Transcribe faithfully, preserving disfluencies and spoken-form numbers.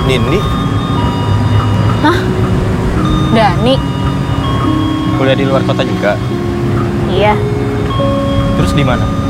Nindi? Hah? Dani? Kuliah di luar kota juga? Iya. Terus di mana?